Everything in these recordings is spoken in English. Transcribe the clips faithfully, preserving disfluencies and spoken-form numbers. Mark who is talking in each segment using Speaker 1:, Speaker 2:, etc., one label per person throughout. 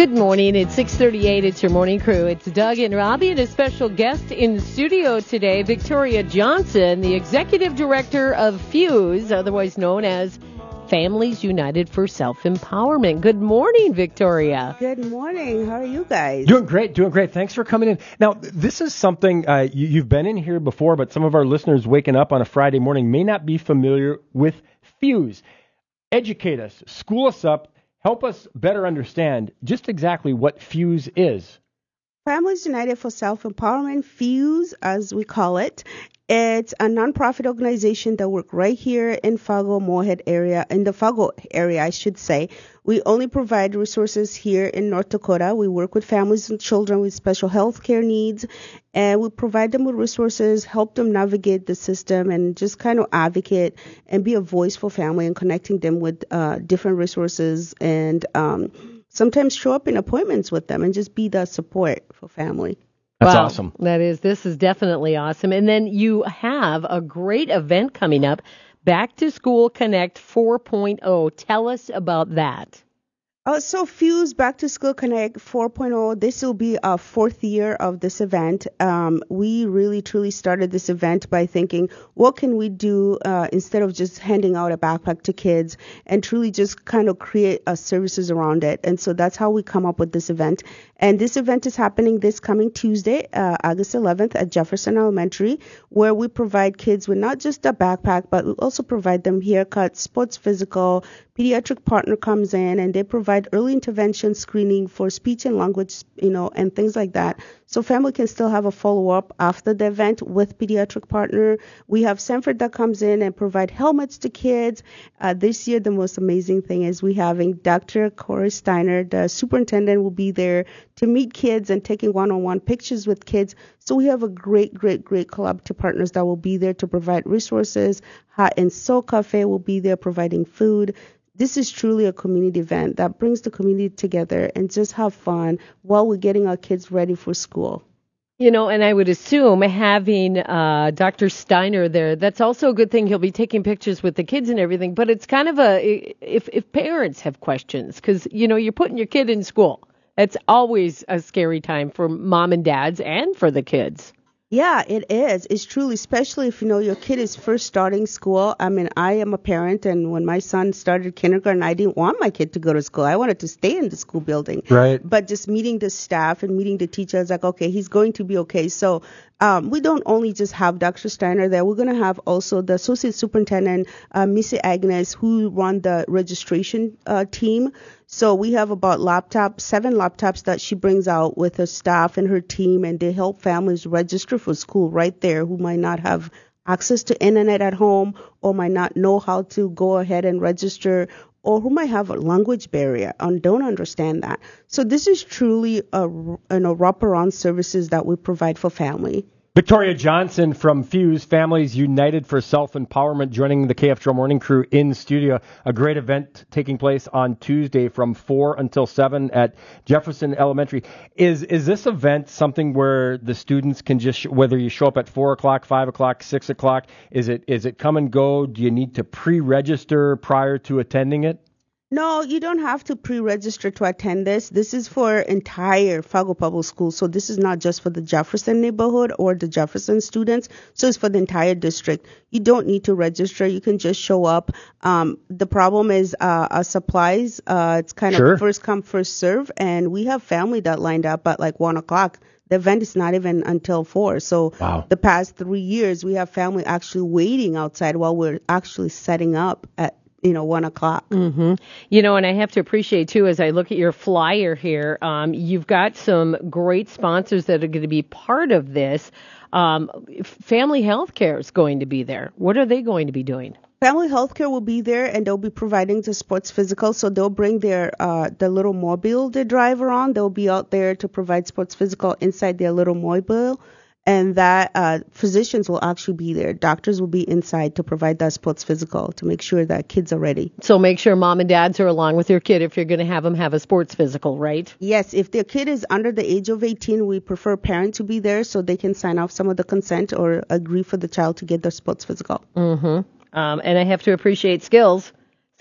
Speaker 1: Good morning. It's six thirty-eight. It's your morning crew. It's Doug and Robbie and a special guest in the studio today, Victoria Johnson, the executive director of Fuse, otherwise known as Families United for Self-Empowerment. Good morning, Victoria.
Speaker 2: Good morning. How are you guys?
Speaker 3: Doing great, doing great. Thanks for coming in. Now, this is something uh, you, you've been in here before, but some of our listeners waking up on a Friday morning may not be familiar with Fuse. Educate us, school us up, help us better understand just exactly what Fuse is.
Speaker 2: Families United for Self-Empowerment, Fuse, as we call it. It's a nonprofit organization that works right here in Fargo, Moorhead area, in the Fargo area, I should say. We only provide resources here in North Dakota. We work with families and children with special health care needs, and we provide them with resources, help them navigate the system, and just kind of advocate and be a voice for family and connecting them with uh, different resources and um, sometimes show up in appointments with them and just be that support for family.
Speaker 3: That's
Speaker 1: wow,
Speaker 3: awesome.
Speaker 1: That is, this is definitely awesome. And then you have a great event coming up, Back to School Connect four point oh. Tell us about that.
Speaker 2: Uh, so Fuse Back to School Connect four point oh, this will be our fourth year of this event. Um, we really, truly started this event by thinking, what can we do uh, instead of just handing out a backpack to kids and truly just kind of create uh, services around it. And so that's how we come up with this event. And this event is happening this coming Tuesday, uh, August eleventh at Jefferson Elementary, where we provide kids with not just a backpack, but we also provide them haircuts, sports physical. Pediatric partner comes in and they provide early intervention screening for speech and language, you know, and things like that. So family can still have a follow-up after the event with pediatric partner. We have Sanford that comes in and provide helmets to kids. Uh, this year, the most amazing thing is we having Doctor Corey Steiner, the superintendent, will be there to meet kids and taking one-on-one pictures with kids. So we have a great, great, great collaborative partners that will be there to provide resources. Hot and Soul Cafe will be there providing food. This is truly a community event that brings the community together and just have fun while we're getting our kids ready for school.
Speaker 1: You know, and I would assume having uh, Doctor Steiner there, that's also a good thing. He'll be taking pictures with the kids and everything. But it's kind of a, if, if parents have questions, because, you know, you're putting your kid in school. It's always a scary time for mom and dads and for the kids.
Speaker 2: Yeah, it is. It's truly, especially if, you know, your kid is first starting school. I mean, I am a parent, and when my son started kindergarten, I didn't want my kid to go to school. I wanted to stay in the school building.
Speaker 3: Right.
Speaker 2: But just meeting the staff and meeting the teachers, like, okay, he's going to be okay. So um, we don't only just have Doctor Steiner there. We're going to have also the associate superintendent, uh, Missy Agnes, who run the registration uh, team. So we have about laptops, seven laptops that she brings out with her staff and her team, and they help families register for school right there who might not have access to internet at home or might not know how to go ahead and register, or who might have a language barrier and don't understand that. So this is truly a, you know, wraparound services that we provide for family.
Speaker 3: Victoria Johnson from Fuse, Families United for Self-Empowerment, joining the K F T R Morning Crew in studio. A great event taking place on Tuesday from four until seven at Jefferson Elementary. Is is this event something where the students can just, whether you show up at four o'clock, five o'clock, six o'clock, is it is it come and go? Do you need to pre-register prior to attending it?
Speaker 2: No, you don't have to pre-register to attend this. This is for entire Fargo Public Schools. So this is not just for the Jefferson neighborhood or the Jefferson students. So it's for the entire district. You don't need to register. You can just show up. Um, the problem is uh, our supplies. Uh, it's kind
Speaker 3: Sure.
Speaker 2: of first come, first serve. And we have family that lined up at like one o'clock. The event is not even until four. So
Speaker 3: Wow.
Speaker 2: The past three years, we have family actually waiting outside while we're actually setting up at you know, one o'clock.
Speaker 1: Mm-hmm. You know, and I have to appreciate, too, as I look at your flyer here, um, you've got some great sponsors that are going to be part of this. Um, Family Healthcare is going to be there. What are they going to be doing?
Speaker 2: Family Healthcare will be there, and they'll be providing the sports physical. So they'll bring their uh, the little mobile they drive around. They'll be out there to provide sports physical inside their little mobile. And that uh, physicians will actually be there. Doctors will be inside to provide that sports physical to make sure that kids are ready.
Speaker 1: So make sure mom and dads are along with your kid if you're going to have them have a sports physical, right?
Speaker 2: Yes, if their kid is under the age of eighteen, we prefer parent to be there so they can sign off some of the consent or agree for the child to get their sports physical.
Speaker 1: Mm-hmm. Um, and I have to appreciate skills.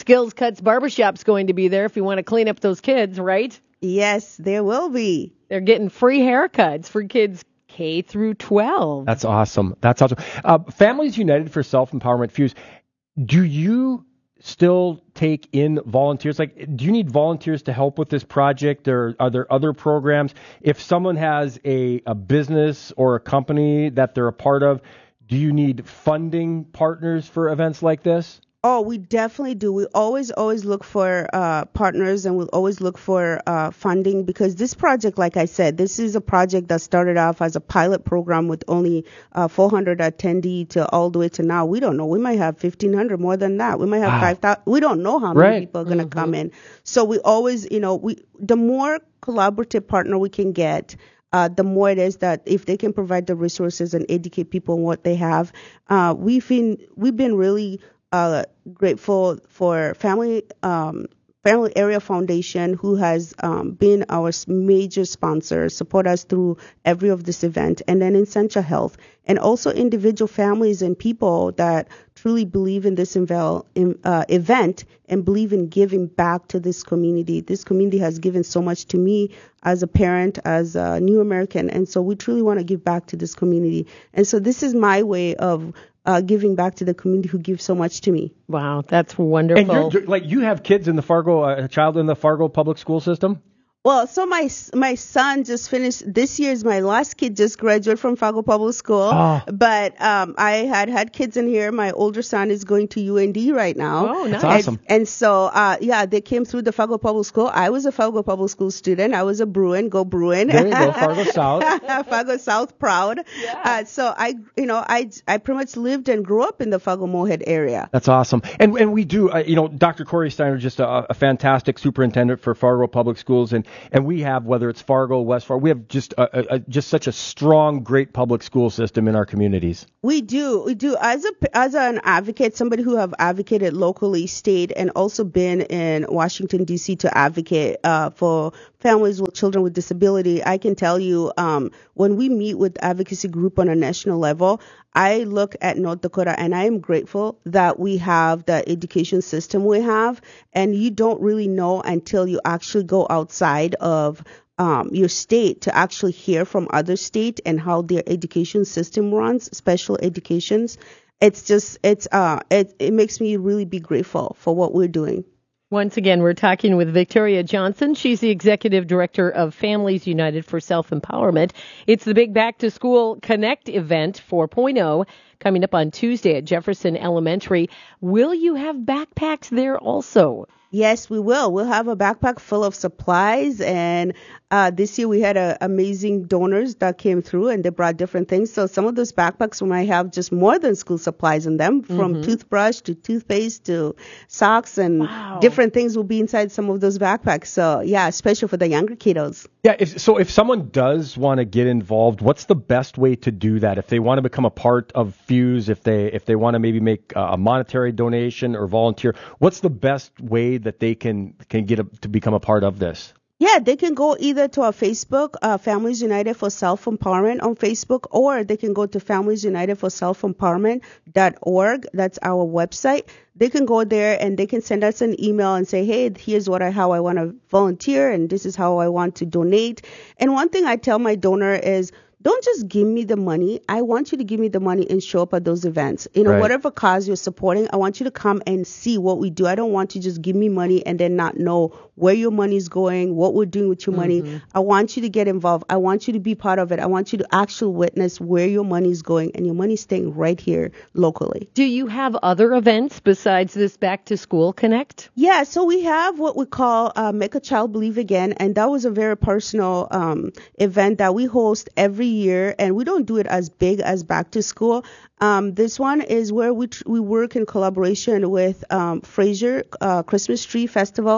Speaker 1: Skills Cuts Barbershop's going to be there if you want to clean up those kids, right?
Speaker 2: Yes, there will be.
Speaker 1: They're getting free haircuts for kids K through twelve.
Speaker 3: That's awesome. That's awesome. Uh, Families United for Self-Empowerment, Fuse, do you still take in volunteers? Like, do you need volunteers to help with this project, or are there other programs? If someone has a, a business or a company that they're a part of, do you need funding partners for events like this?
Speaker 2: Oh, we definitely do. We always, always look for uh, partners, and we'll always look for uh, funding, because this project, like I said, this is a project that started off as a pilot program with only uh, four hundred attendees to all the way to now. We don't know. We might have fifteen hundred, more than that. We might have
Speaker 3: wow.
Speaker 2: five thousand. We don't know how many
Speaker 3: right.
Speaker 2: people are going to
Speaker 1: mm-hmm.
Speaker 2: come in. So we always, you know, we the more collaborative partner we can get, Uh, the more it is that if they can provide the resources and educate people on what they have. Uh, we've been we've been really uh, grateful for Family um, Family Area Foundation, who has um, been our major sponsor, support us through every of this event, and then Essentia Health, and also individual families and people that truly believe in this invel- in, uh, event and believe in giving back to this community. This community has given so much to me as a parent, as a new American, and so we truly want to give back to this community. And so this is my way of uh, giving back to the community who gives so much to me.
Speaker 1: Wow, that's wonderful.
Speaker 3: And you're, like, you have kids in the Fargo, uh, a child in the Fargo public school system?
Speaker 2: Well, so my my son just finished, this year's my last kid just graduated from Fargo Public School.
Speaker 3: Oh.
Speaker 2: But um, I had had kids in here. My older son is going to U N D right now.
Speaker 1: Oh, nice.
Speaker 3: That's awesome.
Speaker 2: And, and so, uh, yeah, they came through the Fargo Public School. I was a Fargo Public School student. I was a Bruin. Go Bruin.
Speaker 3: There you go, Fargo South.
Speaker 2: Fargo South proud.
Speaker 1: Yeah.
Speaker 2: Uh, so I, you know, I, I pretty much lived and grew up in the Fargo Moorhead area.
Speaker 3: That's awesome. And and we do, uh, you know, Doctor Corey Steiner, just a, a fantastic superintendent for Fargo Public Schools. And, and we have, whether it's Fargo, West Fargo, we have just a, a, a, just such a strong, great public school system in our communities.
Speaker 2: We do. We do. As a as an advocate, somebody who have advocated locally, state, and also been in Washington, D C to advocate uh, for families with children with disability, I can tell you um, when we meet with advocacy group on a national level, I look at North Dakota and I am grateful that we have the education system we have. And you don't really know until you actually go outside of um, your state to actually hear from other states and how their education system runs, special educations. It's just, it's, uh, it, it makes me really be grateful for what we're doing.
Speaker 1: Once again, we're talking with Victoria Johnson. She's the Executive Director of Families United for Self-Empowerment. It's the big Back to School Connect event four point oh coming up on Tuesday at Jefferson Elementary. Will you have backpacks there also?
Speaker 2: Yes, we will. We'll have a backpack full of supplies. And uh, this year we had uh, amazing donors that came through and they brought different things. So some of those backpacks we might have just more than school supplies in them, from mm-hmm. toothbrush to toothpaste to socks, and
Speaker 1: wow.
Speaker 2: different things will be inside some of those backpacks. So, yeah, especially for the younger kiddos.
Speaker 3: Yeah. If, so if someone does want to get involved, what's the best way to do that? If they want to become a part of Fuse, if they if they want to maybe make a monetary donation or volunteer, what's the best way that they can can get a, to become a part of this?
Speaker 2: Yeah, they can go either to our Facebook, uh, Families United for Self-Empowerment on Facebook, or they can go to families united for self empowerment dot org. That's our website. They can go there and they can send us an email and say, hey, here's what I, how I want to volunteer, and this is how I want to donate. And one thing I tell my donor is, don't just give me the money. I want you to give me the money and show up at those events. You know,
Speaker 3: right.
Speaker 2: whatever cause you're supporting, I want you to come and see what we do. I don't want you to just give me money and then not know where your money is going, what we're doing with your mm-hmm. money. I want you to get involved. I want you to be part of it. I want you to actually witness where your money is going, and your money is staying right here locally.
Speaker 1: Do you have other events besides this Back to School Connect?
Speaker 2: Yeah, so we have what we call uh, Make a Child Believe Again, and that was a very personal um, event that we host every year, and we don't do it as big as Back to School. Um, this one is where we tr- we work in collaboration with um, Fraser uh, Christmas Tree Festival.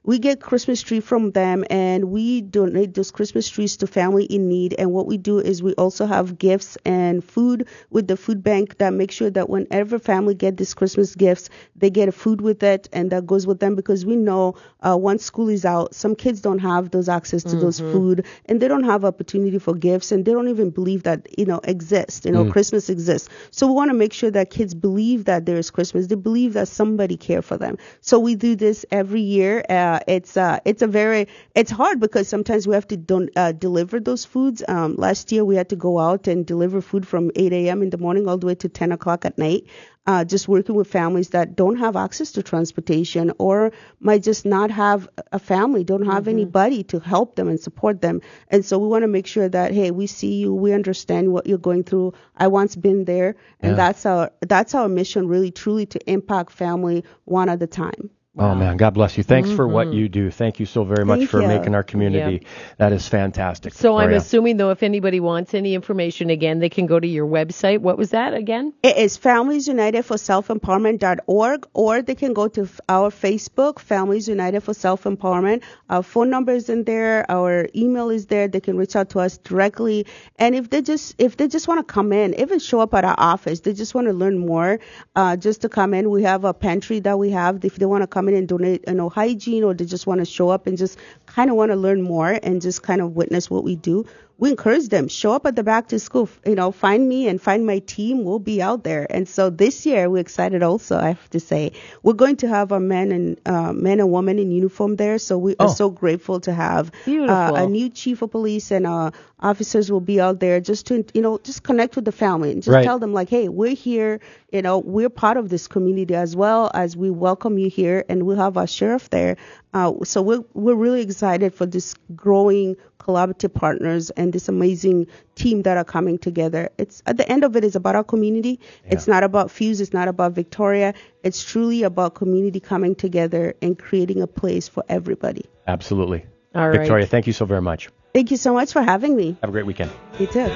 Speaker 2: we get Christmas tree from them, and we donate those Christmas trees to family in need. And what we do is we also have gifts and food with the food bank that make sure that whenever family get these Christmas gifts, they get a food with it, and that goes with them, because we know uh, once school is out, some kids don't have those access to mm-hmm. those food, and they don't have opportunity for gifts, and they don't even believe that, you know, exists, you know, mm. Christmas exists. So we want to make sure that kids believe that there is Christmas. They believe that somebody cares for them. So we do this every year. Uh, it's uh, it's a very, it's hard because sometimes we have to don- uh, deliver those foods. Um, last year we had to go out and deliver food from eight a.m. in the morning all the way to ten o'clock at night. Uh, just working with families that don't have access to transportation or might just not have a family, don't have mm-hmm. anybody to help them and support them. And so we want to make sure that, hey, we see you, we understand what you're going through. I once been there, and yeah. that's our that's our mission, really, truly, to impact family one at a time.
Speaker 3: Wow. Oh, man, God bless you. Thanks mm-hmm. for what you do. Thank you so very much
Speaker 2: Thank
Speaker 3: for
Speaker 2: you.
Speaker 3: making our community. Yeah. That is fantastic.
Speaker 1: So
Speaker 3: Victoria.
Speaker 1: I'm assuming, though, if anybody wants any information, again, they can go to your website. What was that again?
Speaker 2: It is families united for self empowerment dot org, or they can go to our Facebook, Families United for Self-Empowerment. Our phone number is in there. Our email is there. They can reach out to us directly. And if they just if they just want to come in, even show up at our office, they just want to learn more, uh, just to come in. We have a pantry that we have. If they want to come in and donate, you know, hygiene, or they just want to show up and just kind of want to learn more and just kind of witness what we do, we encourage them, show up at the back to school, you know, find me and find my team. We'll be out there. And so this year we're excited also, I have to say, we're going to have our men and uh, men and women in uniform there. So we oh. are so grateful to have uh, a new chief of police, and uh, officers will be out there just to, you know, just connect with the family and just
Speaker 3: right.
Speaker 2: tell them like, hey, we're here, you know, we're part of this community as well, as we welcome you here, and we'll have our sheriff there. Uh, so we're we're really excited for this growing collaborative partners and this amazing team that are coming together. It's at the end of it is about our community. Yeah. It's not about Fuse. It's not about Victoria. It's truly about community coming together and creating a place for everybody.
Speaker 3: Absolutely.
Speaker 1: All right.
Speaker 3: Victoria, thank you so very much.
Speaker 2: Thank you so much for having me.
Speaker 3: Have a great weekend.
Speaker 2: You too.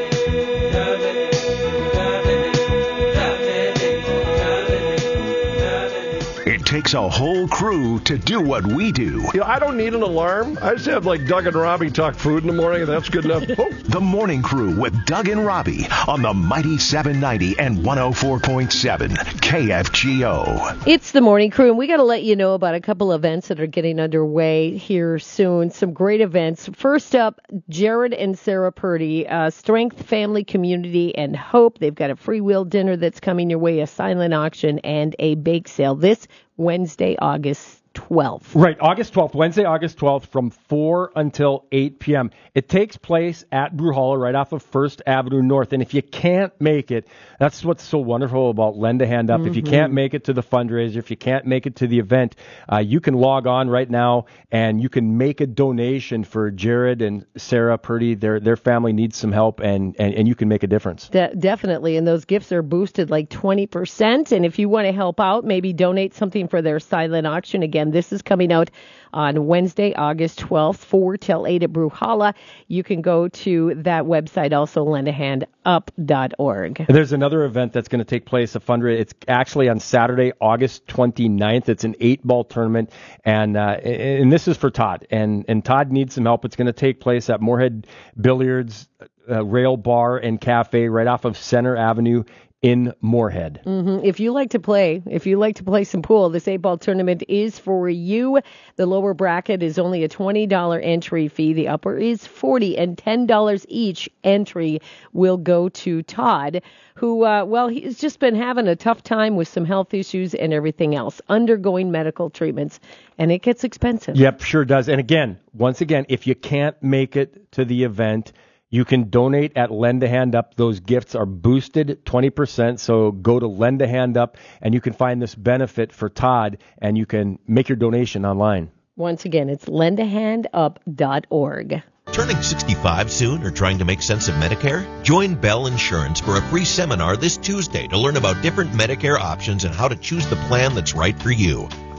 Speaker 4: It takes a whole crew to do what we do.
Speaker 5: You know, I don't need an alarm. I just have like Doug and Robbie talk food in the morning, and that's good enough. Oh.
Speaker 4: The Morning Crew with Doug and Robbie on the mighty seven ninety and one oh four point seven K F G O.
Speaker 1: It's the Morning Crew, and we got to let you know about a couple of events that are getting underway here soon. Some great events. First up, Jared and Sarah Purdy, uh, Strength, Family, Community, and Hope. They've got a free will dinner that's coming your way, a silent auction, and a bake sale this Wednesday, August twelfth.
Speaker 3: Right, August twelfth, Wednesday, August twelfth, from four until eight p.m. It takes place at Bruhala, right off of First Avenue North. And if you can't make it, that's what's so wonderful about Lend a Hand Up. Mm-hmm. If you can't make it to the fundraiser, if you can't make it to the event, uh, you can log on right now and you can make a donation for Jared and Sarah Purdy. Their their family needs some help, and, and, and you can make a difference.
Speaker 1: De- definitely, and those gifts are boosted like twenty percent. And if you want to help out, maybe donate something for their silent auction. Again, this is coming out on Wednesday, August twelfth, four till eight at Bruhala. You can go to that website, also lend a hand up dot org.
Speaker 3: There's another event that's going to take place, a fundraiser. It's actually on Saturday, August twenty-ninth. It's an eight-ball tournament, and uh, and this is for Todd. And, and Todd needs some help. It's going to take place at Moorhead Billiards, uh, Rail Bar and Cafe right off of Center Avenue in Moorhead.
Speaker 1: Mm-hmm. If you like to play, if you like to play some pool, this eight-ball tournament is for you. The lower bracket is only a twenty dollars entry fee. The upper is forty dollars, and ten dollars each entry will go to Todd, who, uh, well, he's just been having a tough time with some health issues and everything else, undergoing medical treatments, and it gets expensive.
Speaker 3: Yep, sure does. And again, once again, if you can't make it to the event, you can donate at Lend a Hand Up. Those gifts are boosted twenty percent. So go to Lend a Hand Up, and you can find this benefit for Todd, and you can make your donation online.
Speaker 1: Once again, it's lend a hand up dot org.
Speaker 6: Turning sixty-five soon or trying to make sense of Medicare? Join Bell Insurance for a free seminar this Tuesday to learn about different Medicare options and how to choose the plan that's right for you.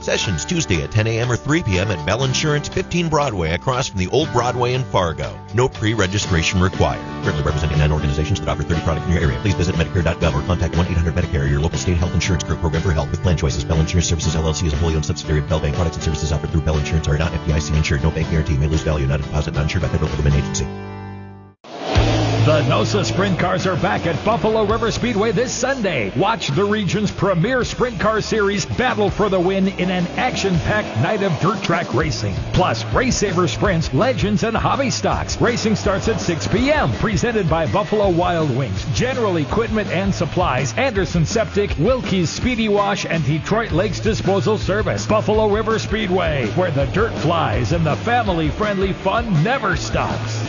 Speaker 6: Sessions Tuesday at ten a.m. or three p.m. at Bell Insurance, fifteen Broadway, across from the old Broadway in Fargo. No pre-registration required. Currently representing nine organizations that offer thirty products in your area. Please visit Medicare dot gov or contact one eight hundred Medicare, your local state health insurance group program for help with plan choices. Bell Insurance Services, L L C is a wholly owned subsidiary of Bell Bank. Products and services offered through Bell Insurance are not F D I C insured. No bank guarantee. May lose value. Not a deposit. Not insured by federal government agency.
Speaker 7: The NOSA Sprint Cars are back at Buffalo River Speedway this Sunday. Watch the region's premier sprint car series battle for the win in an action-packed night of dirt track racing. Plus, Race Saver Sprints, Legends, and Hobby Stocks. Racing starts at six p.m. Presented by Buffalo Wild Wings, General Equipment and Supplies, Anderson Septic, Wilkie's Speedy Wash, and Detroit Lakes Disposal Service. Buffalo River Speedway, where the dirt flies and the family-friendly fun never stops.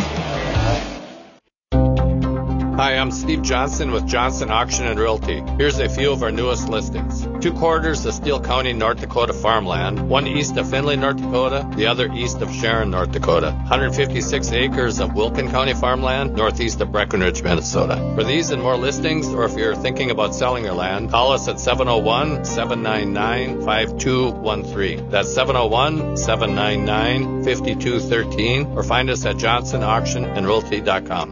Speaker 8: Hi, I'm Steve Johnson with Johnson Auction and Realty. Here's a few of our newest listings. Two quarters of Steele County, North Dakota farmland, one east of Findlay, North Dakota, the other east of Sharon, North Dakota. one hundred fifty-six acres of Wilkin County farmland, northeast of Breckenridge, Minnesota. For these and more listings, or if you're thinking about selling your land, call us at seven oh one, seven nine nine, five two one three. That's seven oh one, seven nine nine, five two one three, or find us at johnson auction and realty dot com.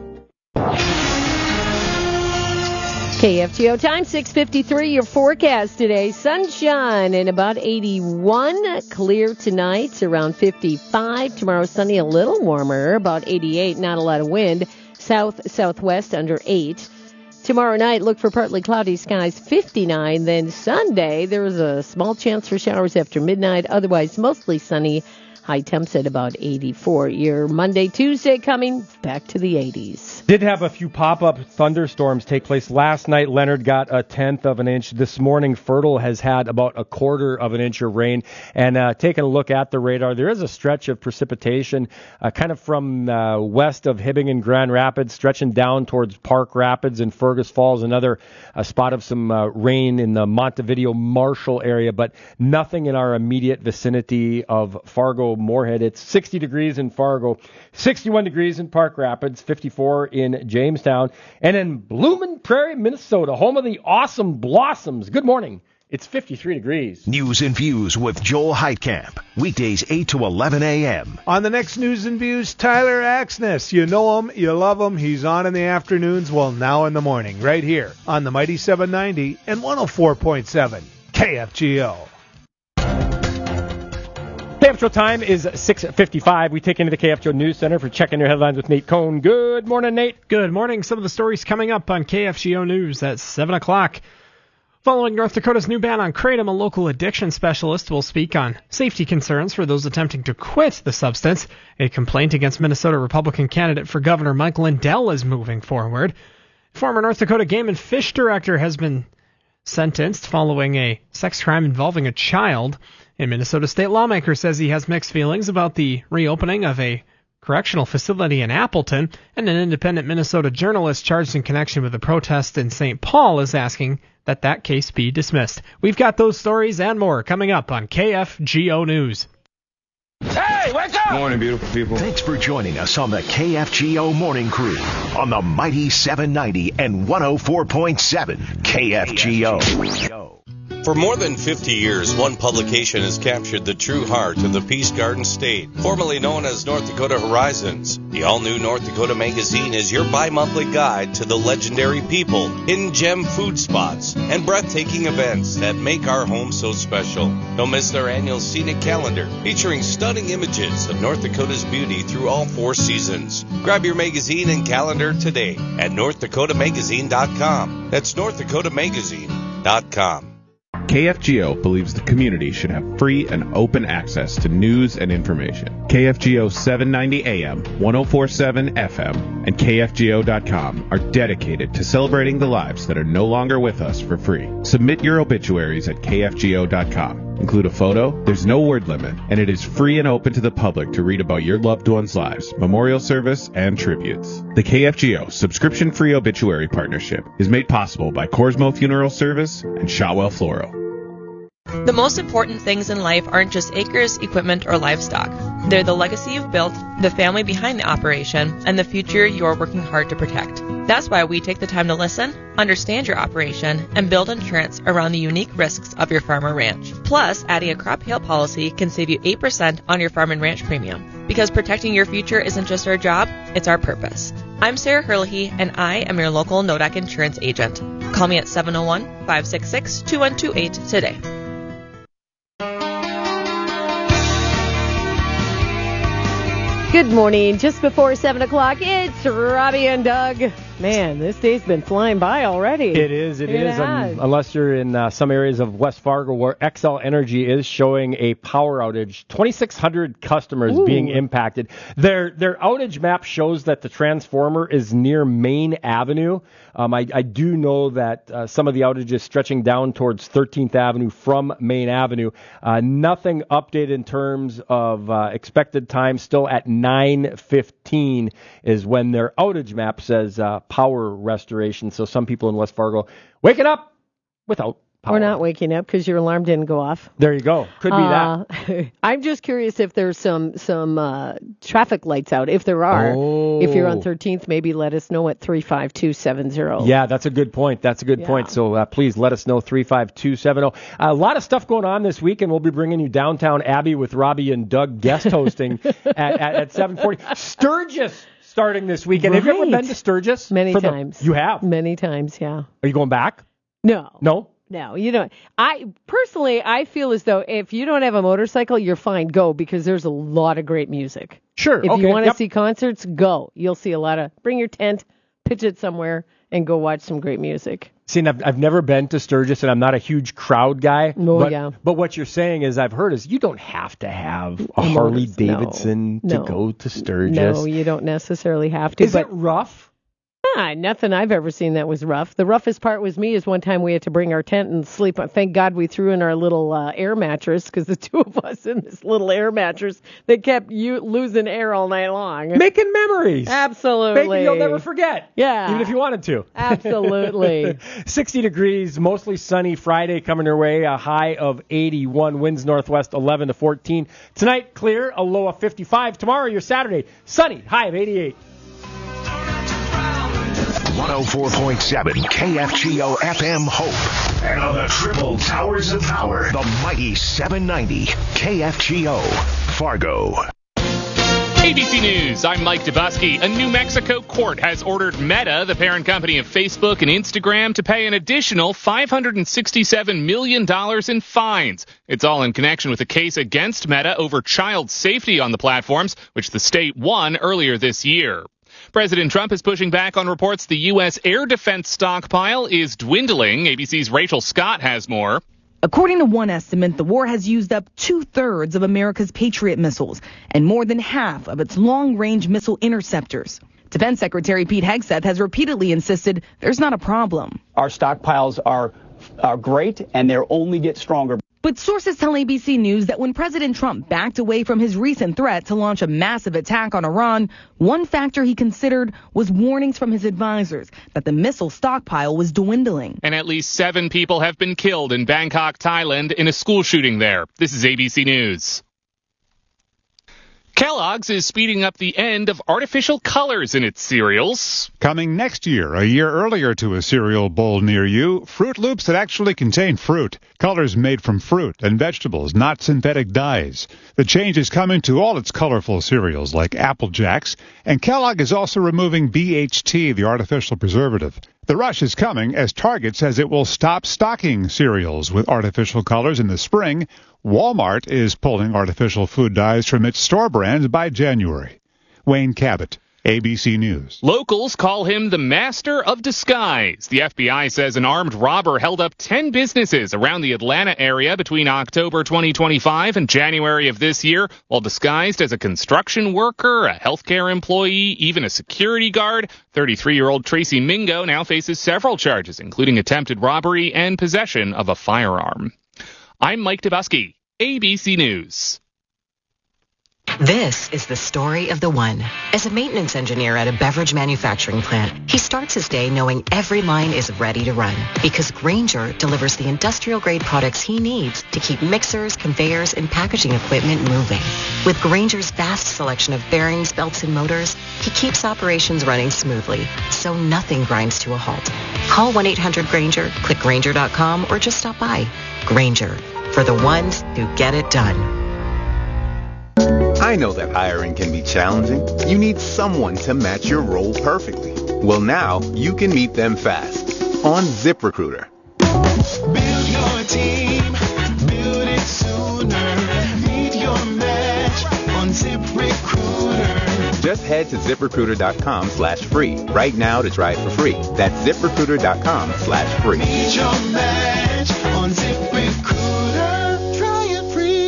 Speaker 1: K F G O time, six fifty-three, your forecast today. Sunshine and about eighty-one. Clear tonight, around fifty-five. Tomorrow, sunny, a little warmer, about eighty-eight. Not a lot of wind. South-southwest, under eight. Tomorrow night, look for partly cloudy skies, fifty-nine. Then Sunday, there is a small chance for showers after midnight. Otherwise, mostly sunny. High temps at about eighty-four. Your Monday, Tuesday coming back to the eighties.
Speaker 3: Did have a few pop-up thunderstorms take place last night. Leonard got a tenth of an inch. This morning, Fertile has had about a quarter of an inch of rain. And uh, taking a look at the radar, there is a stretch of precipitation uh, kind of from uh, west of Hibbing and Grand Rapids, stretching down towards Park Rapids and Fergus Falls. Another uh, spot of some uh, rain in the Montevideo Marshall area, but nothing in our immediate vicinity of Fargo Moorhead. It's sixty degrees in Fargo, sixty-one degrees in Park Rapids, fifty-four in Jamestown, and in Bloomin' Prairie, Minnesota, home of the awesome Blossoms. Good morning. It's fifty-three degrees.
Speaker 4: News and Views with Joel Heitkamp. Weekdays eight to eleven a.m.
Speaker 9: On the next News and Views, Tyler Axness. You know him, you love him. He's on in the afternoons, well, now in the morning, right here on the Mighty seven ninety and one oh four point seven K F G O.
Speaker 3: K F G O time is six fifty-five. We take into the K F G O News Center for checking your headlines with Nate Cohn. Good morning, Nate.
Speaker 10: Good morning. Some of the stories coming up on K F G O News at seven o'clock. Following North Dakota's new ban on kratom, a local addiction specialist will speak on safety concerns for those attempting to quit the substance. A complaint against Minnesota Republican candidate for governor Mike Lindell is moving forward. Former North Dakota Game and Fish director has been sentenced following a sex crime involving a child. A Minnesota state lawmaker says he has mixed feelings about the reopening of a correctional facility in Appleton, and an independent Minnesota journalist charged in connection with the protest in Saint Paul is asking that that case be dismissed. We've got those stories and more coming up on K F G O News.
Speaker 4: Hey, wake up!
Speaker 5: Morning, beautiful people.
Speaker 4: Thanks for joining us on the K F G O Morning Crew on the Mighty seven ninety and one oh four point seven K F G O.
Speaker 11: For more than fifty years, one publication has captured the true heart of the Peace Garden State, formerly known as North Dakota Horizons. The all-new North Dakota Magazine is your bi-monthly guide to the legendary people, hidden gem food spots, and breathtaking events that make our home so special. Don't miss their annual scenic calendar, featuring stunning images of North Dakota's beauty through all four seasons. Grab your magazine and calendar today at north dakota magazine dot com. That's north dakota magazine dot com.
Speaker 12: K F G O believes the community should have free and open access to news and information. K F G O seven ninety A M, one oh four point seven F M, and K F G O dot com are dedicated to celebrating the lives that are no longer with us for free. Submit your obituaries at K F G O dot com. Include a photo, there's no word limit, and it is free and open to the public to read about your loved ones' lives, memorial service, and tributes. The K F G O subscription-free obituary partnership is made possible by Corsmo Funeral Service and Shotwell Floral.
Speaker 13: The most important things in life aren't just acres, equipment, or livestock. They're the legacy you've built, the family behind the operation, and the future you're working hard to protect. That's why we take the time to listen, understand your operation, and build insurance around the unique risks of your farm or ranch. Plus, adding a crop hail policy can save you eight percent on your farm and ranch premium. Because protecting your future isn't just our job, it's our purpose. I'm Sarah Herlihy, and I am your local N O D A C insurance agent. Call me at seven oh one, five six six, two one two eight today.
Speaker 1: Good morning. Just before seven o'clock, it's Robbie and Doug. Man, this day's been flying by already.
Speaker 3: It is, it, it is. Um, unless you're in uh, some areas of West Fargo where Xcel Energy is showing a power outage. twenty-six hundred customers Ooh. being impacted. Their their outage map shows that the transformer is near Main Avenue. Um, I, I do know that uh, some of the outages stretching down towards thirteenth Avenue from Main Avenue. Uh, nothing updated in terms of uh, expected time. Still at nine fifteen is when their outage map says uh, power restoration. So some people in West Fargo waking up without power.
Speaker 1: Or not waking up because your alarm didn't go off.
Speaker 3: There you go. Could be uh,
Speaker 1: that. I'm just curious if there's some some uh, traffic lights out. If there are,
Speaker 3: oh.
Speaker 1: if you're on thirteenth, maybe let us know at three five two seven zero.
Speaker 3: Yeah, that's a good point. That's a good yeah. point. So uh, please let us know, three five two seven zero. A lot of stuff going on this week, and we'll be bringing you Downtown Abbey with Robbie and Doug guest hosting at, at, at seven forty. Sturgis starting this weekend.
Speaker 1: Right.
Speaker 3: Have you ever been to Sturgis?
Speaker 1: Many times.
Speaker 3: The, you have?
Speaker 1: Many times, yeah.
Speaker 3: Are you going back?
Speaker 1: No.
Speaker 3: No?
Speaker 1: No, you don't. I personally, I feel as though if you don't have a motorcycle, you're fine. Go, because there's a lot of great music.
Speaker 3: Sure.
Speaker 1: If
Speaker 3: okay.
Speaker 1: you want to
Speaker 3: yep.
Speaker 1: see concerts, go. You'll see a lot of. Bring your tent, pitch it somewhere, and go watch some great music.
Speaker 3: See, and I've, I've never been to Sturgis, and I'm not a huge crowd guy.
Speaker 1: Oh,
Speaker 3: but,
Speaker 1: yeah.
Speaker 3: But what you're saying is, I've heard is you don't have to have a
Speaker 1: no,
Speaker 3: Harley Davidson
Speaker 1: no,
Speaker 3: to
Speaker 1: no.
Speaker 3: go to Sturgis.
Speaker 1: No, you don't necessarily have to.
Speaker 3: Is
Speaker 1: but
Speaker 3: it rough?
Speaker 1: Ah, nothing I've ever seen that was rough. The roughest part was me is one time we had to bring our tent and sleep. Thank God we threw in our little uh, air mattress, because the two of us in this little air mattress, they kept you losing air all night long.
Speaker 3: Making memories.
Speaker 1: Absolutely.
Speaker 3: Making you'll never forget.
Speaker 1: Yeah.
Speaker 3: Even if you wanted to.
Speaker 1: Absolutely.
Speaker 3: sixty degrees, mostly sunny. Friday coming your way, a high of eighty-one. Winds northwest eleven to fourteen. Tonight, clear, a low of fifty-five. Tomorrow, your Saturday, sunny, high of eighty-eight.
Speaker 4: one oh four point seven K F G O F M Hope. And on the triple towers of power, the mighty seven ninety K F G O Fargo.
Speaker 14: A B C News, I'm Mike Dubusky. A New Mexico court has ordered Meta, the parent company of Facebook and Instagram, to pay an additional five hundred sixty-seven million dollars in fines. It's all in connection with a case against Meta over child safety on the platforms, which the state won earlier this year. President Trump is pushing back on reports the U S air defense stockpile is dwindling. A B C's Rachel Scott has more.
Speaker 15: According to one estimate, the war has used up two-thirds of America's Patriot missiles and more than half of its long-range missile interceptors. Defense Secretary Pete Hegseth has repeatedly insisted there's not a problem.
Speaker 16: Our stockpiles are, are great, and they'll only get stronger.
Speaker 15: But sources tell A B C News that when President Trump backed away from his recent threat to launch a massive attack on Iran, one factor he considered was warnings from his advisors that the missile stockpile was dwindling.
Speaker 14: And at least seven people have been killed in Bangkok, Thailand, in a school shooting there. This is A B C News. Kellogg's is speeding up the end of artificial colors in its cereals.
Speaker 17: Coming next year, a year earlier to a cereal bowl near you, Fruit Loops that actually contain fruit. Colors made from fruit and vegetables, not synthetic dyes. The change is coming to all its colorful cereals like Apple Jacks, and Kellogg is also removing B H T, the artificial preservative. The rush is coming as Target says it will stop stocking cereals with artificial colors in the spring. Walmart is pulling artificial food dyes from its store brands by January. Wayne Cabot, A B C News.
Speaker 14: Locals call him the master of disguise. The F B I says an armed robber held up ten businesses around the Atlanta area between October twenty twenty-five and January of this year, while disguised as a construction worker, a healthcare employee, even a security guard. thirty-three-year-old Tracy Mingo now faces several charges, including attempted robbery and possession of a firearm. I'm Mike Dubusky, A B C News.
Speaker 18: This is the story of the one. As a maintenance engineer at a beverage manufacturing plant, he starts his day knowing every line is ready to run because Grainger delivers the industrial-grade products he needs to keep mixers, conveyors, and packaging equipment moving. With Grainger's vast selection of bearings, belts, and motors, he keeps operations running smoothly, so nothing grinds to a halt. Call one eight hundred Grainger, click Grainger dot com, or just stop by. Grainger, for the ones who get it done.
Speaker 19: I know that hiring can be challenging. You need someone to match your role perfectly. Well, now you can meet them fast on ZipRecruiter.
Speaker 20: Build your team, build it sooner. Meet your match on ZipRecruiter.
Speaker 19: Just head to ZipRecruiter dot com slash free right now to try it for free. That's ZipRecruiter dot com slash free.
Speaker 20: Meet your match on ZipRecruiter. Try it free.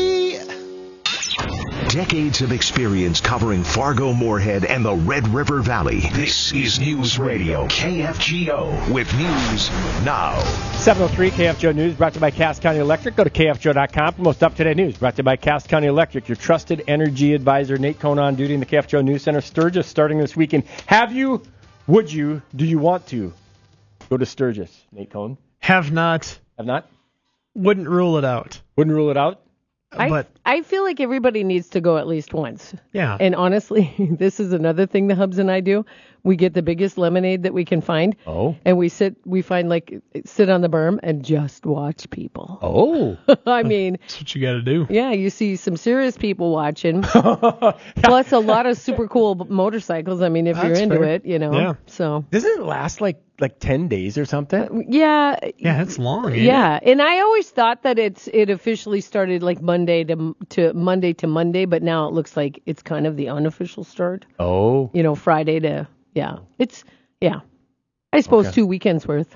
Speaker 4: Decades of experience covering Fargo, Moorhead, and the Red River Valley. This is News Radio K F G O with news now.
Speaker 3: seven oh three K F G O News brought to you by Cass County Electric. Go to K F G O dot com for most up-to-date news. Brought to you by Cass County Electric, your trusted energy advisor. Nate Cohn on duty in the K F G O News Center. Sturgis starting this weekend. Have you, would you, do you want to go to Sturgis, Nate Cohn?
Speaker 10: Have not.
Speaker 3: Have not?
Speaker 10: Wouldn't rule it out.
Speaker 3: Wouldn't rule it out?
Speaker 1: I,
Speaker 10: But
Speaker 1: I feel like everybody needs to go at least once.
Speaker 10: yeah.
Speaker 1: And honestly, this is another thing the Hubs and I do. We get the biggest lemonade that we can find.
Speaker 3: Oh.
Speaker 1: And we sit, we find like, sit on the berm and just watch people.
Speaker 3: Oh.
Speaker 1: I mean.
Speaker 10: That's what you got to do.
Speaker 1: Yeah, you see some serious people watching. Plus a lot of super cool motorcycles. I mean, if
Speaker 3: That's
Speaker 1: you're into
Speaker 3: fair.
Speaker 1: it, you know.
Speaker 3: Yeah.
Speaker 1: So.
Speaker 3: Doesn't it last like like ten days or something?
Speaker 1: Yeah.
Speaker 10: Yeah, it's long. ain't
Speaker 1: Yeah, and I always thought that it's it officially started like Monday to to Monday to Monday, but now it looks like it's kind of the unofficial start.
Speaker 3: Oh.
Speaker 1: You know, Friday to yeah. It's yeah. I suppose
Speaker 3: Okay.
Speaker 1: two weekends worth.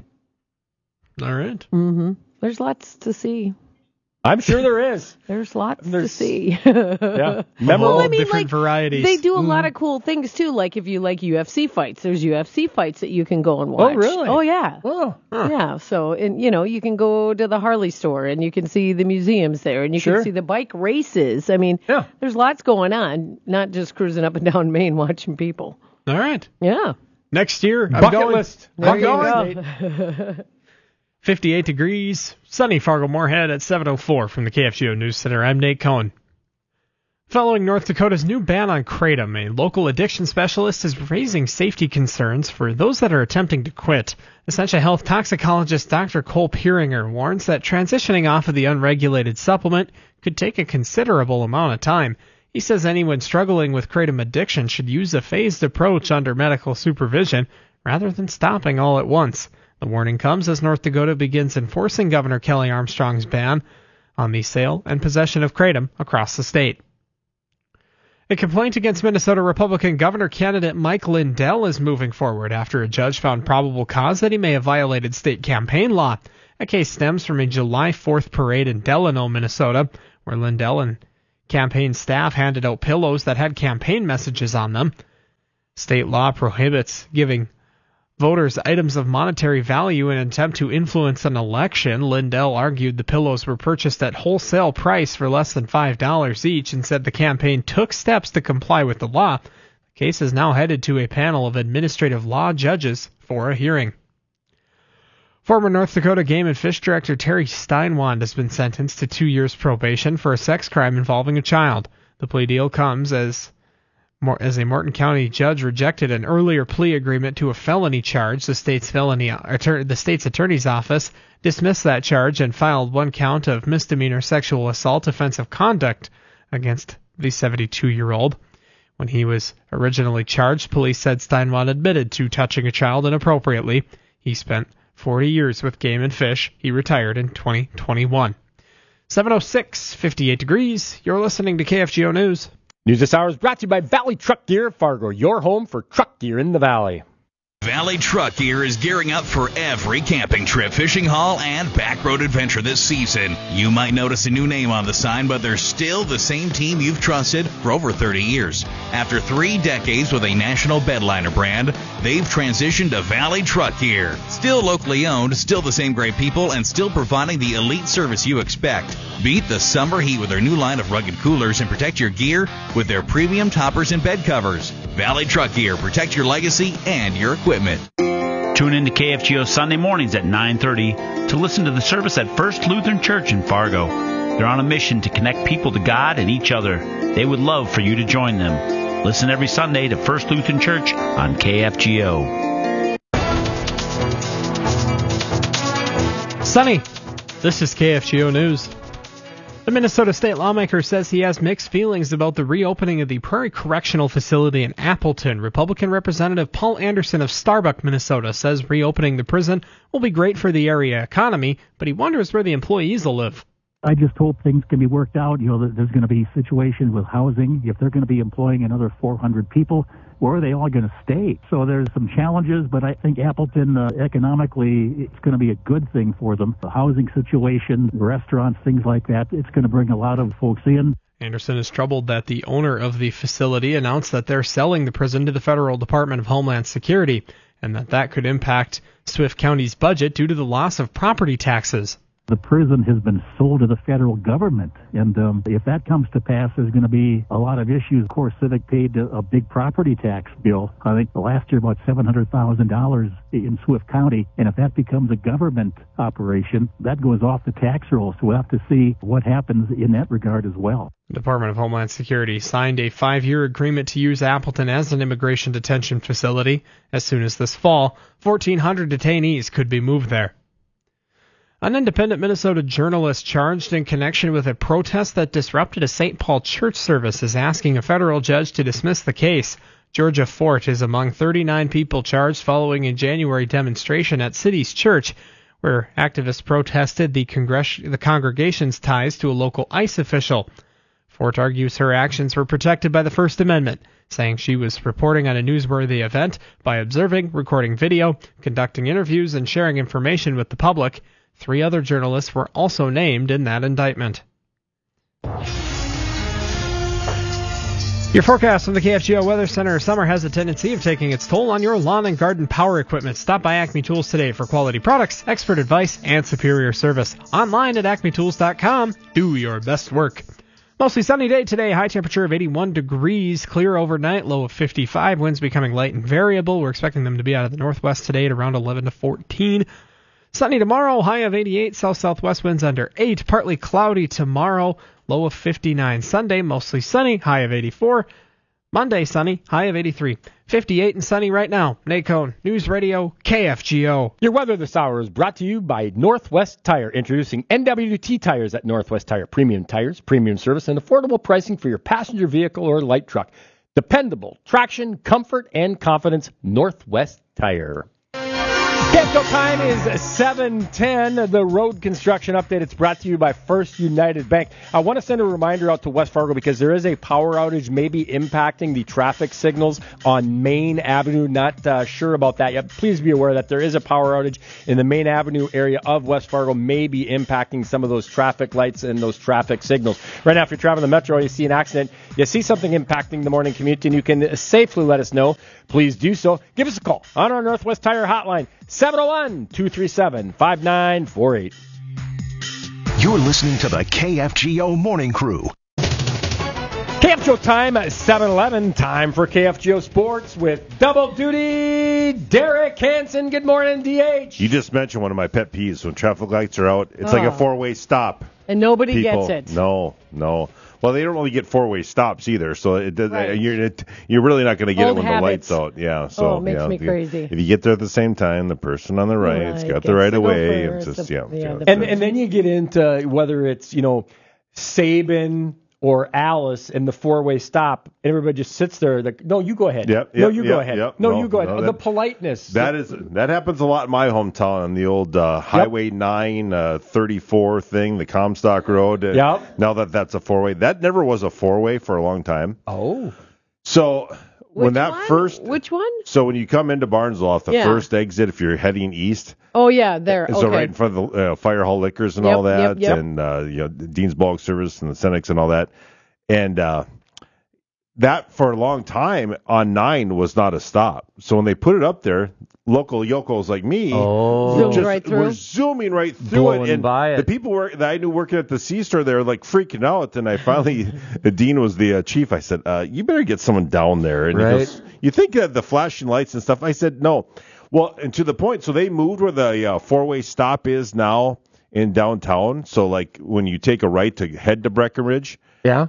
Speaker 10: it? All right.
Speaker 1: Mhm. There's lots to see.
Speaker 3: I'm sure there is.
Speaker 1: There's lots to
Speaker 3: There's-
Speaker 1: see.
Speaker 3: Yeah.
Speaker 10: Memorable
Speaker 1: Well, I mean,
Speaker 10: different
Speaker 1: like,
Speaker 10: varieties.
Speaker 1: They do a lot
Speaker 10: Mhm.
Speaker 1: of cool things too. Like if you like U F C fights, there's U F C fights that you can go and watch.
Speaker 3: Oh, really?
Speaker 1: Oh, yeah.
Speaker 3: Oh. Huh.
Speaker 1: Yeah. So, and you know, you can go to the Harley store and you can see the museums there, and you
Speaker 3: Sure.
Speaker 1: can see the bike races. I mean,
Speaker 3: Yeah.
Speaker 1: there's lots going on, not just cruising up and down Maine watching people.
Speaker 10: All right.
Speaker 1: Yeah.
Speaker 10: Next year, I'm
Speaker 3: Bucket
Speaker 10: going.
Speaker 3: list.
Speaker 1: There
Speaker 10: I'm
Speaker 1: you
Speaker 10: going.
Speaker 1: go.
Speaker 10: fifty-eight degrees, sunny Fargo Moorhead at seven oh four from the K F G O News Center. I'm Nate Cohn. Following North Dakota's new ban on kratom, a local addiction specialist is raising safety concerns for those that are attempting to quit. Essentia Health toxicologist Doctor Cole Pieringer warns that transitioning off of the unregulated supplement could take a considerable amount of time. He says anyone struggling with kratom addiction should use a phased approach under medical supervision rather than stopping all at once. The warning comes as North Dakota begins enforcing Governor Kelly Armstrong's ban on the sale and possession of kratom across the state. A complaint against Minnesota Republican governor candidate Mike Lindell is moving forward after a judge found probable cause that he may have violated state campaign law. A case stems from a July fourth parade in Delano, Minnesota, where Lindell and campaign staff handed out pillows that had campaign messages on them. State law prohibits giving voters items of monetary value in an attempt to influence an election. Lindell argued the pillows were purchased at wholesale price for less than five dollars each and said the campaign took steps to comply with the law. The case is now headed to a panel of administrative law judges for a hearing. Former North Dakota Game and Fish Director Terry Steinwand has been sentenced to two years probation for a sex crime involving a child. The plea deal comes as As a Morton County judge rejected an earlier plea agreement to a felony charge, the state's felony attor- the state's attorney's office dismissed that charge and filed one count of misdemeanor sexual assault offensive conduct against the seventy-two-year-old. When he was originally charged, police said Steinwand admitted to touching a child inappropriately. He spent forty years with Game and Fish. He retired in twenty twenty-one. seven oh six, fifty-eight degrees. You're listening to K F G O News.
Speaker 3: News this hour is brought to you by Valley Truck Gear, Fargo, your home for truck gear in the Valley.
Speaker 21: Valley Truck Gear is gearing up for every camping trip, fishing haul, and back road adventure this season. You might notice a new name on the sign, but they're still the same team you've trusted for over thirty years. After three decades with a national bedliner brand, they've transitioned to Valley Truck Gear. Still locally owned, still the same great people, and still providing the elite service you expect. Beat the summer heat with their new line of rugged coolers and protect your gear with their premium toppers and bed covers. Valley Truck Gear, protect your legacy and your equipment.
Speaker 22: Tune in to K F G O Sunday mornings at nine thirty to listen to the service at First Lutheran Church in Fargo. They're on a mission to connect people to God and each other. They would love for you to join them. Listen every Sunday to First Lutheran Church on K F G O.
Speaker 10: Sunny, this is K F G O News. The Minnesota state lawmaker says he has mixed feelings about the reopening of the Prairie Correctional Facility in Appleton. Republican Representative Paul Anderson of Starbuck, Minnesota, says reopening the prison will be great for the area economy, but he wonders where the employees will live.
Speaker 23: I just hope things can be worked out. You know, that there's going to be situations with housing. If they're going to be employing another four hundred people, where are they all going to stay? So there's some challenges, but I think Appleton, uh, economically, it's going to be a good thing for them. The housing situation, restaurants, things like that, it's going to bring a lot of folks in.
Speaker 10: Anderson is troubled that the owner of the facility announced that they're selling the prison to the Federal Department of Homeland Security, and that that could impact Swift County's budget due to the loss of property taxes.
Speaker 23: The prison has been sold to the federal government, and um, if that comes to pass, there's going to be a lot of issues. Of course, Civic paid a, a big property tax bill, I think last year about seven hundred thousand dollars in Swift County, and if that becomes a government operation, that goes off the tax roll, so we'll have to see what happens in that regard as well.
Speaker 10: The Department of Homeland Security signed a five-year agreement to use Appleton as an immigration detention facility. As soon as this fall, fourteen hundred detainees could be moved there. An independent Minnesota journalist charged in connection with a protest that disrupted a Saint Paul church service is asking a federal judge to dismiss the case. Georgia Fort is among thirty-nine people charged following a January demonstration at City's Church, where activists protested the, congress- the congregation's ties to a local ICE official. Fort argues her actions were protected by the First Amendment, saying she was reporting on a newsworthy event by observing, recording video, conducting interviews, and sharing information with the public. Three other journalists were also named in that indictment. Your forecast from the K F G O Weather Center. Summer has a tendency of taking its toll on your lawn and garden power equipment. Stop by Acme Tools today for quality products, expert advice, and superior service. Online at acme tools dot com. Do your best work. Mostly sunny day today. High temperature of eighty-one degrees. Clear overnight. Low of fifty-five. Winds becoming light and variable. We're expecting them to be out of the northwest today at around eleven to fourteen. Sunny tomorrow, high of eighty-eight, south-southwest winds under eight, partly cloudy tomorrow, low of fifty-nine. Sunday, mostly sunny, high of eighty-four. Monday, sunny, high of eighty-three. fifty-eight and sunny right now. Nate Cohn, News Radio, K F G O.
Speaker 3: Your weather this hour is brought to you by Northwest Tire, introducing N W T tires at Northwest Tire. Premium tires, premium service, and affordable pricing for your passenger vehicle or light truck. Dependable traction, comfort, and confidence. Northwest Tire. K F G O time is seven ten. The road construction update. It's brought to you by First United Bank. I want to send a reminder out to West Fargo because there is a power outage maybe impacting the traffic signals on Main Avenue. Not uh, sure about that yet. Please be aware that there is a power outage in the Main Avenue area of West Fargo, may be impacting some of those traffic lights and those traffic signals. Right now, if you're traveling the metro, you see an accident, you see something impacting the morning commute, and you can safely let us know. Please do so. Give us a call on our Northwest Tire hotline, seven oh one, two three seven, five nine four eight.
Speaker 4: You're listening to the K F G O Morning Crew.
Speaker 3: K F G O time at seven eleven. Time for K F G O Sports with double duty Derek Hansen. Good morning, D H.
Speaker 24: You just mentioned one of my pet peeves. When traffic lights are out, it's oh. like a four-way stop.
Speaker 1: And nobody
Speaker 24: People,
Speaker 1: gets it.
Speaker 24: No, no. Well, they don't really get four-way stops either, so it does, right. you're it, you're really not going to get
Speaker 1: Old
Speaker 24: it when
Speaker 1: habits.
Speaker 24: the lights out. Yeah, so
Speaker 1: oh, it makes
Speaker 24: yeah,
Speaker 1: me crazy.
Speaker 24: If you get there at the same time, the person on the right's
Speaker 1: right,
Speaker 24: got the right of way.
Speaker 1: It's
Speaker 24: just
Speaker 1: the,
Speaker 24: yeah,
Speaker 1: yeah,
Speaker 24: yeah.
Speaker 3: And and then you get into whether it's you know Saban or Alice in the four-way stop, and everybody just sits there. Like, no, you go ahead.
Speaker 24: Yep,
Speaker 3: no,
Speaker 24: yep,
Speaker 3: you
Speaker 24: yep,
Speaker 3: go ahead.
Speaker 24: Yep,
Speaker 3: no,
Speaker 24: no,
Speaker 3: you go ahead.
Speaker 24: no,
Speaker 3: the
Speaker 24: that,
Speaker 3: politeness.
Speaker 24: That is that happens a lot in my hometown on the old uh, yep. Highway nine uh, thirty-four thing, the Comstock Road. Uh,
Speaker 3: yep.
Speaker 24: Now that that's a four-way, that never was a four-way for a long time.
Speaker 3: Oh.
Speaker 24: So when that
Speaker 1: one?
Speaker 24: first,
Speaker 1: Which one?
Speaker 24: so when you come into Barnesville off the
Speaker 1: Yeah.
Speaker 24: first exit, if you're heading east,
Speaker 1: Oh yeah, there.
Speaker 24: so
Speaker 1: okay.
Speaker 24: right in front of the uh, Fire Hall Liquors and
Speaker 1: Yep,
Speaker 24: all that,
Speaker 1: yep, yep.
Speaker 24: and uh, you know Dean's Bulk Service and the Senex and all that, and uh, that for a long time on nine was not a stop. So when they put it up there, local yokos like me
Speaker 3: Oh.
Speaker 24: were
Speaker 1: Zoomed
Speaker 24: just,
Speaker 1: right through?
Speaker 24: were zooming right through
Speaker 3: Blowing
Speaker 24: it, and
Speaker 3: by it.
Speaker 24: the people were, that I knew working at the C store, they were like freaking out. And I finally, Dean was the uh, chief. I said, uh, "You better get someone down there." And
Speaker 3: Right.
Speaker 24: he goes, "You think that the flashing lights and stuff?" I said, "No." Well, and to the point, so they moved where the uh, four-way stop is now in downtown. So like when you take a right to head to Breckenridge,
Speaker 3: Yeah.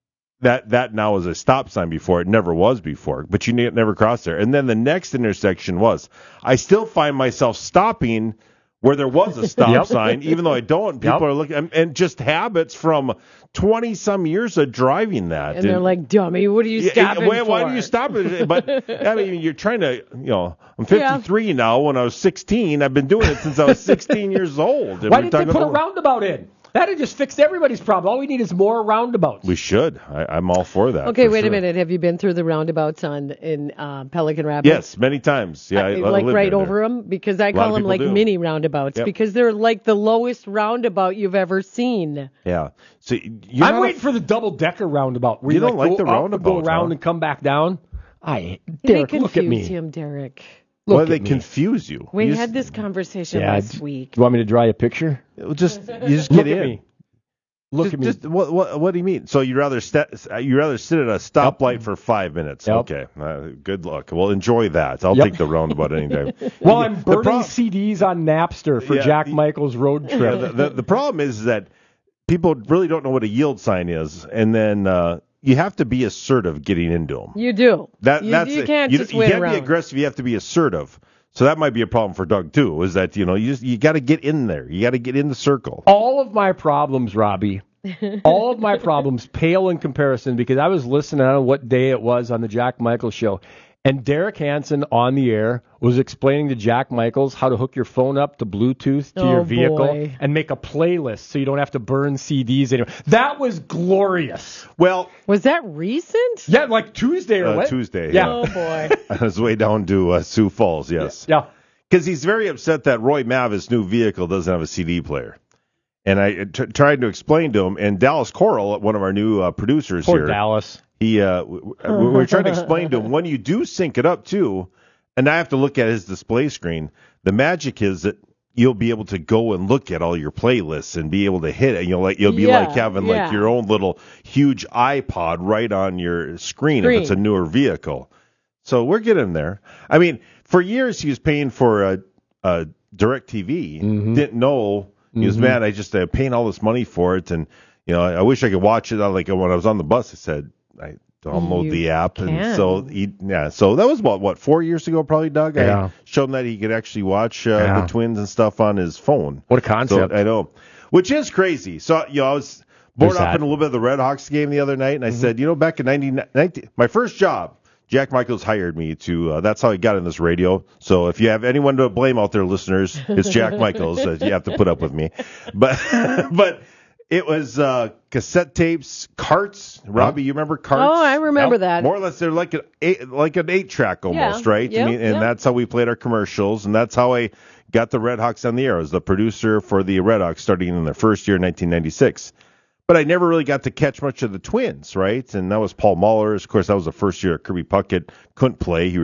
Speaker 24: that that now is a stop sign before. It never was before, but you ne- never cross there. And then the next intersection was. I still find myself stopping where there was a stop
Speaker 3: Yep.
Speaker 24: sign, even though I don't. People
Speaker 3: Yep.
Speaker 24: are looking, and, and just habits from twenty some years of driving that.
Speaker 1: And they're like, "Dummy, what are you
Speaker 24: Yeah,
Speaker 1: stopping
Speaker 24: why,
Speaker 1: for?"
Speaker 24: why do you stop it? But I mean, you're trying to, you know, I'm fifty-three now. When I was sixteen, I've been doing it since I was sixteen years old. And
Speaker 3: Why
Speaker 24: we're
Speaker 3: didn't they
Speaker 24: talking
Speaker 3: put a
Speaker 24: about-
Speaker 3: roundabout in? That had just fixed everybody's problem. All we need is more roundabouts.
Speaker 24: We should. I, I'm all for that.
Speaker 1: Okay,
Speaker 24: for
Speaker 1: wait
Speaker 24: sure.
Speaker 1: a minute. Have you been through the roundabouts on in uh, Pelican Rapids?
Speaker 24: Yes, many times. Yeah, I, I
Speaker 1: like
Speaker 24: lived
Speaker 1: right
Speaker 24: near
Speaker 1: over
Speaker 24: there.
Speaker 1: them, because I
Speaker 24: A lot
Speaker 1: call
Speaker 24: of
Speaker 1: them
Speaker 24: people
Speaker 1: like
Speaker 24: do.
Speaker 1: mini roundabouts
Speaker 24: Yep.
Speaker 1: because they're like the lowest roundabout you've ever seen.
Speaker 24: Yeah. So you're
Speaker 3: I'm
Speaker 24: not
Speaker 3: waiting
Speaker 24: a-
Speaker 3: for the double decker roundabout. Where
Speaker 24: You don't like
Speaker 3: go
Speaker 24: the
Speaker 3: up and
Speaker 24: roundabout,
Speaker 3: go around
Speaker 24: huh?
Speaker 3: and come back down. I
Speaker 1: They
Speaker 3: Derek, look at
Speaker 1: confuse
Speaker 3: me.
Speaker 1: him, Derek.
Speaker 24: Why
Speaker 3: Look
Speaker 24: do they
Speaker 3: at me.
Speaker 24: confuse you?
Speaker 1: We
Speaker 24: you
Speaker 1: had this conversation
Speaker 3: Yeah,
Speaker 1: last
Speaker 3: d-
Speaker 1: week.
Speaker 3: You want me to draw you a picture?
Speaker 24: Just, just you just
Speaker 3: Look
Speaker 24: get
Speaker 3: at
Speaker 24: in.
Speaker 3: me. Look
Speaker 24: just,
Speaker 3: at me.
Speaker 24: Just, what, what, what do you mean? So you'd rather st- you rather sit at a stoplight for five minutes?
Speaker 3: Yep.
Speaker 24: Okay, uh, good luck. Well, enjoy that. I'll
Speaker 3: Yep.
Speaker 24: take the roundabout anytime.
Speaker 3: Well, I'm
Speaker 24: The
Speaker 3: burning
Speaker 24: pro-
Speaker 3: C Ds on Napster for
Speaker 24: Yeah,
Speaker 3: Jack
Speaker 24: y-
Speaker 3: Michael's road
Speaker 24: Yeah,
Speaker 3: trip.
Speaker 24: the, the, the problem is that people really don't know what a yield sign is, and then uh, you have to be assertive getting into them.
Speaker 1: You do.
Speaker 24: That
Speaker 1: you,
Speaker 24: that's
Speaker 1: you
Speaker 24: it.
Speaker 1: can't
Speaker 24: you,
Speaker 1: just
Speaker 24: you
Speaker 1: wait
Speaker 24: can't
Speaker 1: around.
Speaker 24: be aggressive. You have to be assertive. So that might be a problem for Doug too. Is that you know you just, you got to get in there. You got to get in the circle.
Speaker 3: All of my problems, Robbie, all of my problems pale in comparison because I was listening, I don't know what day it was on the Jack Michaels show, and Derek Hansen on the air was explaining to Jack Michaels how to hook your phone up to Bluetooth to
Speaker 1: Oh,
Speaker 3: your vehicle
Speaker 1: boy.
Speaker 3: and make a playlist so you don't have to burn C Ds anymore. That was glorious.
Speaker 24: Well,
Speaker 1: Was that recent?
Speaker 3: Yeah, like Tuesday or
Speaker 24: uh,
Speaker 3: what?
Speaker 24: Tuesday.
Speaker 3: Yeah.
Speaker 1: Oh boy.
Speaker 24: On his way down to uh, Sioux Falls. Yes.
Speaker 3: Yeah.
Speaker 24: Because he's very upset that Roy Mavis' new vehicle doesn't have a C D player. And I t- tried to explain to him, and Dallas Coral, one of our new uh, producers
Speaker 3: Poor
Speaker 24: here,
Speaker 3: Dallas.
Speaker 24: he uh, w- w- we we're trying to explain to him when you do sync it up too, and I have to look at his display screen. The magic is that you'll be able to go and look at all your playlists and be able to hit it. You'll like you'll be
Speaker 1: Yeah,
Speaker 24: like having
Speaker 1: yeah.
Speaker 24: like your own little huge iPod right on your screen, if it's a
Speaker 1: Screen.
Speaker 24: newer vehicle. So we're getting there. I mean, for years he was paying for a, a DirecTV.
Speaker 3: Mhm.
Speaker 24: Didn't know. He was
Speaker 3: Mhm.
Speaker 24: mad. I just uh, paying all this money for it, and you know, I, I wish I could watch it. I, like when I was on the bus, I said I download
Speaker 1: You
Speaker 24: the app,
Speaker 1: can.
Speaker 24: and so he, yeah. So that was about what four years ago, probably, Doug.
Speaker 3: Yeah.
Speaker 24: I showed him that he could actually watch uh,
Speaker 3: Yeah.
Speaker 24: the Twins and stuff on his phone.
Speaker 3: What a concept.
Speaker 24: So, I know, which is crazy. So you know, I was bored
Speaker 3: There's
Speaker 24: up
Speaker 3: that.
Speaker 24: in a little bit of the Red Hawks game the other night, and I
Speaker 3: Mm-hmm.
Speaker 24: said, you know, back in nineteen ninety, my first job. Jack Michaels hired me to. Uh, that's how he got in this radio. So if you have anyone to blame out there, listeners, it's Jack Michaels. Uh, you have to put up with me. But but it was uh, cassette tapes, carts. Robbie, you remember carts?
Speaker 1: Oh, I remember
Speaker 24: Yep.
Speaker 1: that.
Speaker 24: More or less, they're like an eight, like an eight track almost,
Speaker 1: Yeah.
Speaker 24: right?
Speaker 1: Yep,
Speaker 24: I mean, and
Speaker 1: yep.
Speaker 24: that's how we played our commercials, and that's how I got the Red Hawks on the air. I was the producer for the Red Hawks starting in their first year, nineteen ninety-six. But I never really got to catch much of the Twins, right? And that was Paul Muller. Of course, that was the first year Kirby Puckett couldn't play. He